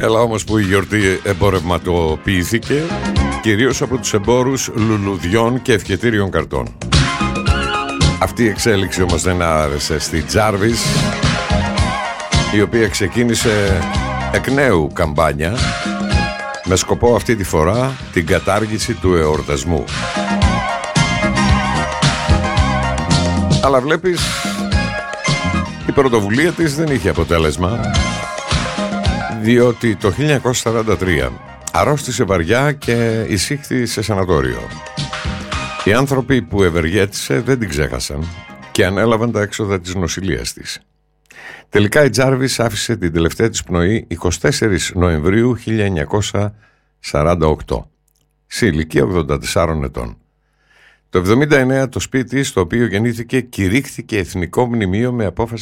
Έλα όμως που η γιορτή εμπορευματοποιήθηκε κυρίως από τους εμπόρους λουλουδιών και ευχετήριων καρτών. Αυτή η εξέλιξη όμως δεν άρεσε στη Jarvis, η οποία ξεκίνησε εκ νέου καμπάνια με σκοπό αυτή τη φορά την κατάργηση του εορτασμού. Αλλά βλέπεις, η πρωτοβουλία της δεν είχε αποτέλεσμα, διότι το 1943 αρρώστησε βαριά και εισήχθη σε σανατόριο. Οι άνθρωποι που ευεργέτησε δεν την ξέχασαν και ανέλαβαν τα έξοδα της νοσηλείας της. Τελικά η Jarvis άφησε την τελευταία της πνοή 24 Νοεμβρίου 1948, σε ηλικία 84 ετών. Το 1979 το σπίτι στο οποίο γεννήθηκε κηρύχθηκε εθνικό μνημείο με απόφαση